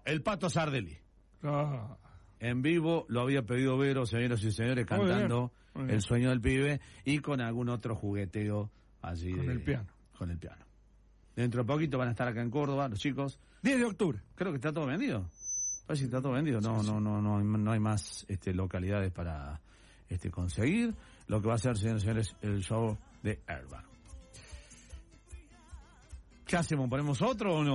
el Pato Sardelli. Ah. En vivo lo había pedido Vero, señoras y señores, cantando muy bien. El sueño del pibe y con algún otro jugueteo allí. Con el piano. Con el piano. Dentro de poquito van a estar acá en Córdoba, los chicos. 10 de octubre. Creo que está todo vendido. Parece que está todo vendido. No hay más localidades para conseguir. Lo que va a ser, señores y señores, el show de Airbag. ¿Qué hacemos? ¿Ponemos otro o no?